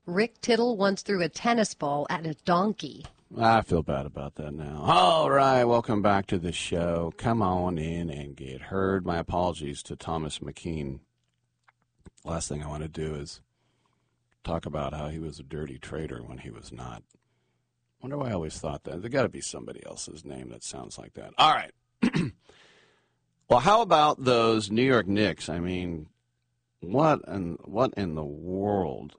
Rick Tittle once threw a tennis ball at a donkey. I feel bad about that now. All right, welcome back to the show. Come on in and get heard. My apologies to Thomas McKean. Last thing I want to do is talk about how he was a dirty traitor when he was not. Wonder why I always thought that. There got to be somebody else's name that sounds like that. All right. Well, how about those New York Knicks? I mean, what in the world?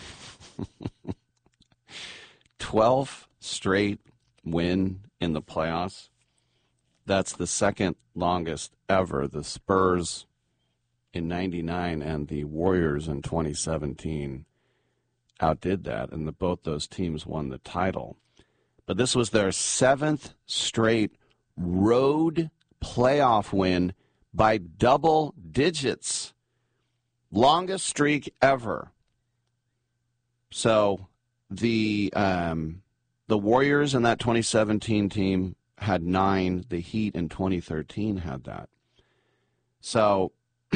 12th straight win in the playoffs. That's the second longest ever. The Spurs in 99 and the Warriors in 2017 outdid that, and both those teams won the title. But this was their 7th straight road playoff win by double digits. Longest streak ever. So the Warriors in that 2017 team had 9. The Heat in 2013 had that. So,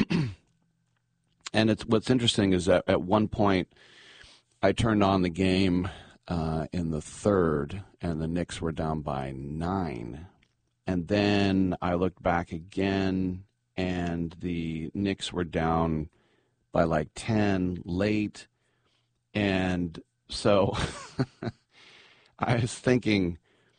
and what's interesting is that at one point I turned on the game in the third, and the Knicks were down by 9. And then I looked back again, and the Knicks were down by like 10 late. And so I was thinking,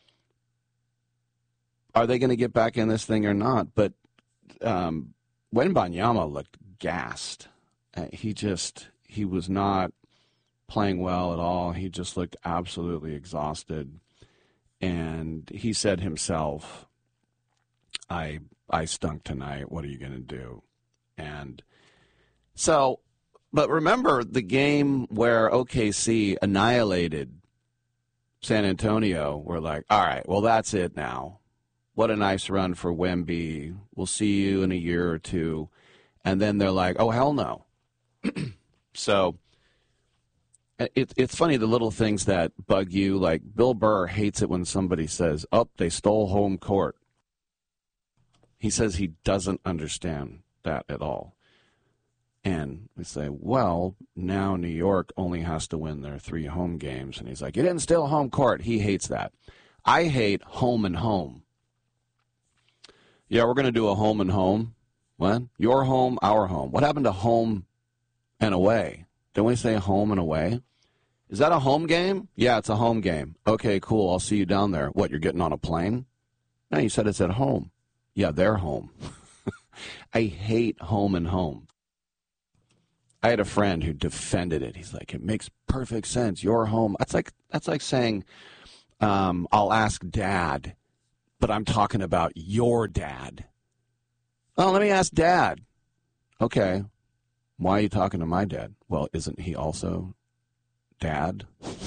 are they going to get back in this thing or not? But Wembanyama looked gassed. He was not playing well at all. He just looked absolutely exhausted. And he said himself, I stunk tonight. What are you going to do? And so, but remember the game where OKC annihilated San Antonio? We're like, all right, well, that's it now. What a nice run for Wemby. We'll see you in a year or two. And then they're like, oh, hell no. So it's funny, the little things that bug you. Like Bill Burr hates it when somebody says, oh, they stole home court. He says he doesn't understand that at all. And we say, well, now New York only has to win their 3 home games. And he's like, you didn't steal home court. He hates that. I hate home and home. Yeah, we're going to do a home and home. What? Your home, our home. What happened to home and away? Don't we say home and away? Is that a home game? Yeah, it's a home game. Okay, cool. I'll see you down there. What, you're getting on a plane? No, you said it's at home. Yeah, they're home. I hate home and home. I had a friend who defended it. He's like, it makes perfect sense. You're home. That's like saying, I'll ask Dad, but I'm talking about your dad. Oh, let me ask Dad. Okay. Why are you talking to my dad? Well, isn't he also Dad?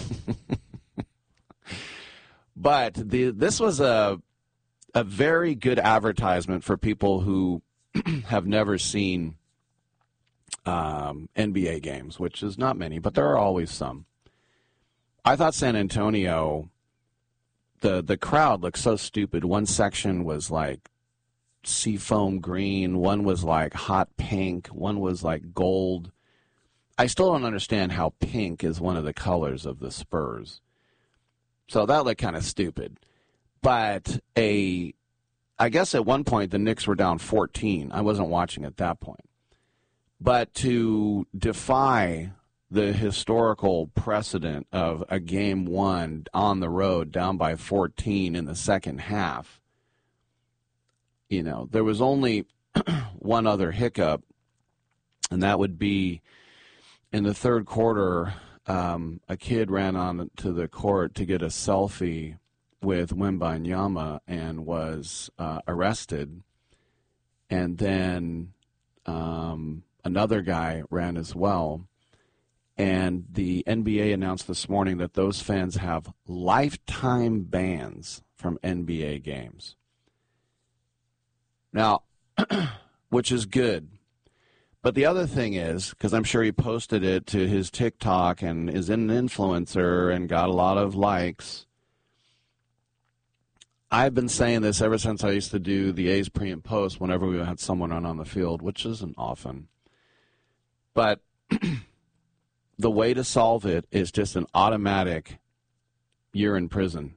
But this was a very good advertisement for people who have never seen NBA games, which is not many, but there are always some. I thought San Antonio, the crowd looked so stupid. One section was like seafoam green, one was like hot pink, one was like gold. I still don't understand how pink is one of the colors of the Spurs. So that looked kind of stupid. But I guess at one point the Knicks were down 14. I wasn't watching at that point. But to defy the historical precedent of a game won on the road down by 14 in the second half, there was only one other hiccup, and that would be in the third quarter, a kid ran on to the court to get a selfie with Wembanyama and was arrested. And then another guy ran as well. And the NBA announced this morning that those fans have lifetime bans from NBA games. Now, which is good. But the other thing is, because I'm sure he posted it to his TikTok and is an influencer and got a lot of likes, I've been saying this ever since I used to do the A's pre and post whenever we had someone on the field, which isn't often. But the way to solve it is just an automatic, you're in prison.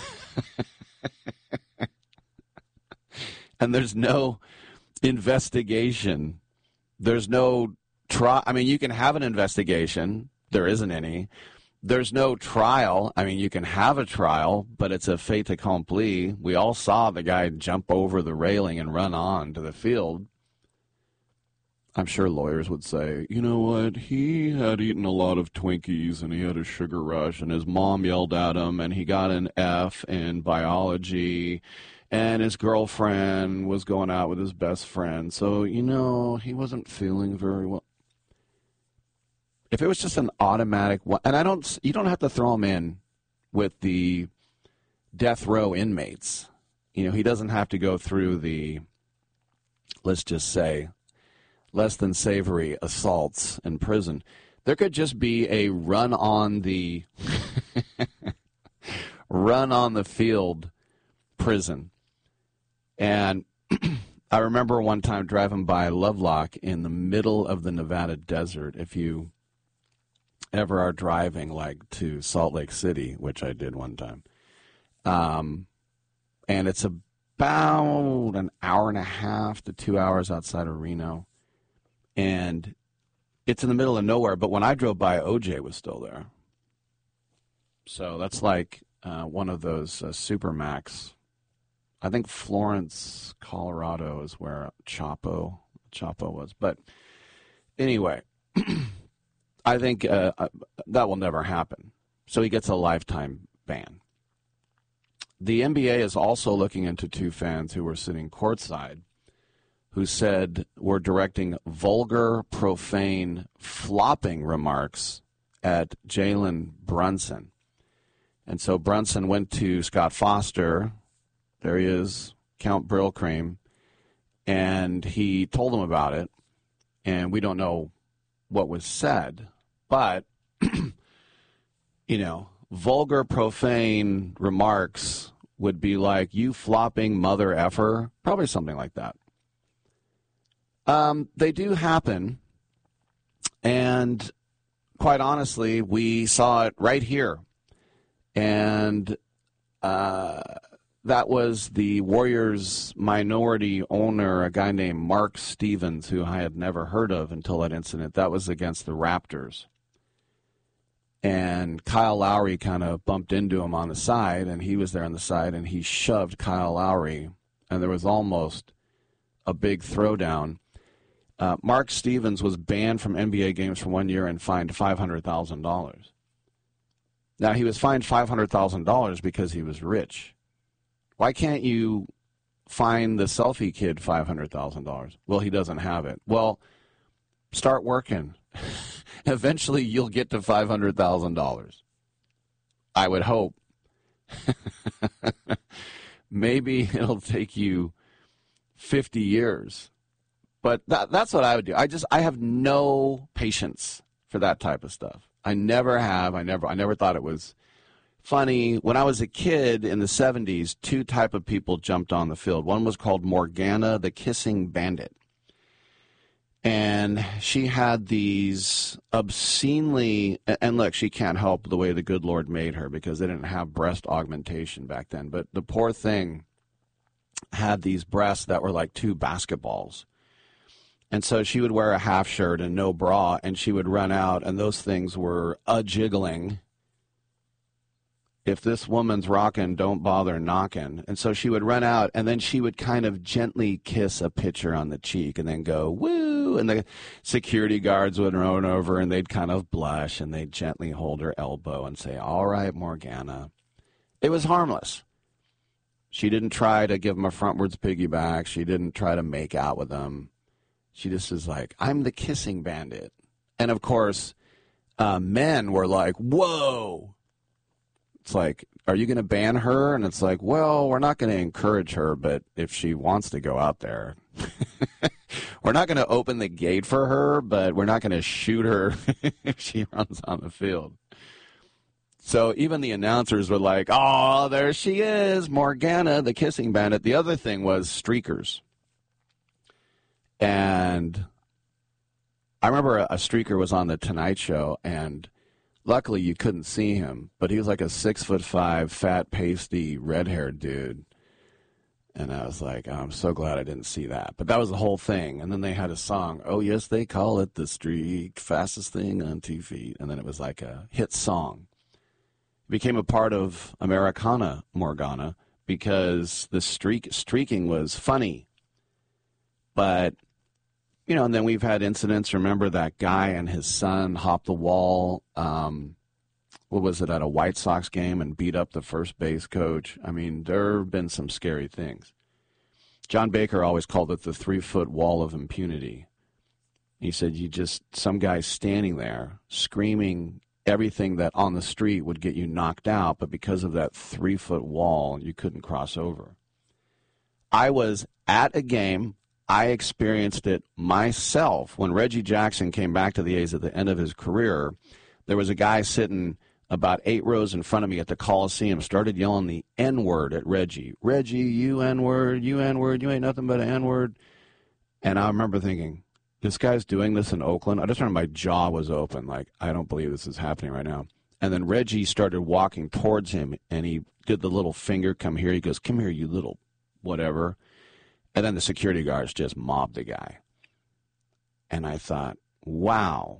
And there's no investigation. There's no trial. I mean, you can have an investigation. There isn't any. There's no trial. I mean, you can have a trial, but it's a fait accompli. We all saw the guy jump over the railing and run on to the field. I'm sure lawyers would say, you know what, he had eaten a lot of Twinkies and he had a sugar rush and his mom yelled at him and he got an F in biology and his girlfriend was going out with his best friend. So, you know, he wasn't feeling very well. If it was just an automatic one, and you don't have to throw him in with the death row inmates. You know, he doesn't have to go through the, let's just say, less than savory assaults in prison. There could just be a run on the field prison. And I remember one time driving by Lovelock in the middle of the Nevada desert. If you ever are driving like to Salt Lake City, which I did one time, and it's about an hour and a half to 2 hours outside of Reno. And it's in the middle of nowhere, but when I drove by, OJ was still there. So that's like one of those Supermax. I think Florence, Colorado is where Chapo was. But anyway, I think that will never happen. So he gets a lifetime ban. The NBA is also looking into two fans who were sitting courtside who said were directing vulgar, profane, flopping remarks at Jalen Brunson. And so Brunson went to Scott Foster, there he is, Count Brillcream, and he told him about it. And we don't know what was said, but, you know, vulgar, profane remarks would be like, you flopping mother effer, probably something like that. They do happen, and quite honestly, we saw it right here. And that was the Warriors minority owner, a guy named Mark Stevens, who I had never heard of until that incident. That was against the Raptors. And Kyle Lowry kind of bumped into him on the side, and he was there on the side, and he shoved Kyle Lowry, and there was almost a big throwdown. Mark Stevens was banned from NBA games for 1 year and fined $500,000. Now, he was fined $500,000 because he was rich. Why can't you fine the selfie kid $500,000? Well, he doesn't have it. Well, start working. Eventually, you'll get to $500,000. I would hope. Maybe it'll take you 50 years. But that's what I would do. I have no patience for that type of stuff. I never have. I never thought it was funny. When I was a kid in the 70s, two type of people jumped on the field. One was called Morgana, the Kissing Bandit. And she had these obscenely, and look, she can't help the way the good Lord made her because they didn't have breast augmentation back then. But the poor thing had these breasts that were like two basketballs. And so she would wear a half shirt and no bra, and she would run out, and those things were a-jiggling. If this woman's rocking, don't bother knocking. And so she would run out, and then she would kind of gently kiss a pitcher on the cheek and then go, woo, and the security guards would run over, and they'd kind of blush, and they'd gently hold her elbow and say, all right, Morgana. It was harmless. She didn't try to give him a frontwards piggyback. She didn't try to make out with him. She just is like, I'm the kissing bandit. And, of course, men were like, whoa. It's like, are you going to ban her? And it's like, well, we're not going to encourage her, but if she wants to go out there, we're not going to open the gate for her, but we're not going to shoot her if she runs on the field. So even the announcers were like, oh, there she is, Morgana, the kissing bandit. The other thing was streakers. And I remember a streaker was on the Tonight Show, and luckily you couldn't see him, but he was like a 6'5", fat, pasty, red-haired dude. And I was like, oh, I'm so glad I didn't see that. But that was the whole thing. And then they had a song, oh, yes, they call it the streak, fastest thing on 2 feet. And then it was like a hit song. It became a part of Americana Morgana because the streaking was funny. But, you know, and then we've had incidents. Remember that guy and his son hopped the wall, what was it, at a White Sox game and beat up the first base coach. I mean, there have been some scary things. John Baker always called it the 3-foot wall of impunity. He said some guy standing there screaming everything that on the street would get you knocked out, but because of that 3-foot wall, you couldn't cross over. I was at a game. I experienced it myself. When Reggie Jackson came back to the A's at the end of his career, there was a guy sitting about 8 rows in front of me at the Coliseum, started yelling the N-word at Reggie. Reggie, you N-word, you N-word, you ain't nothing but an N-word. And I remember thinking, this guy's doing this in Oakland? I just remember my jaw was open, like, I don't believe this is happening right now. And then Reggie started walking towards him, and he did the little finger, come here. He goes, come here, you little whatever. And then the security guards just mobbed the guy. And I thought, wow.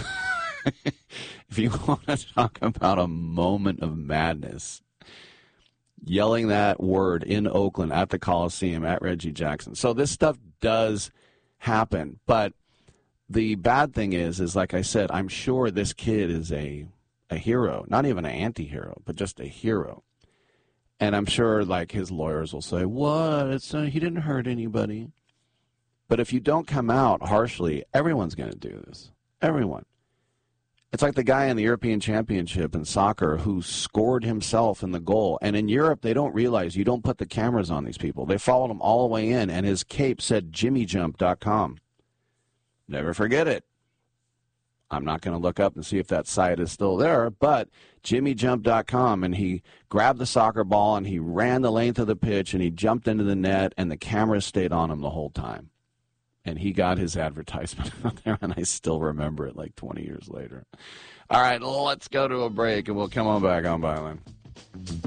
If you want to talk about a moment of madness, yelling that word in Oakland at the Coliseum at Reggie Jackson. So this stuff does happen. But the bad thing is like I said, I'm sure this kid is a hero, not even an anti-hero, but just a hero. And I'm sure like his lawyers will say, what? He didn't hurt anybody. But if you don't come out harshly, everyone's going to do this. Everyone. It's like the guy in the European Championship in soccer who scored himself in the goal. And in Europe, they don't realize you don't put the cameras on these people. They followed him all the way in, and his cape said jimmyjump.com. Never forget it. I'm not going to look up and see if that site is still there, but jimmyjump.com, and he grabbed the soccer ball, and he ran the length of the pitch, and he jumped into the net, and the cameras stayed on him the whole time. And he got his advertisement out there, and I still remember it like 20 years later. All right, let's go to a break, and we'll come on back on Byline.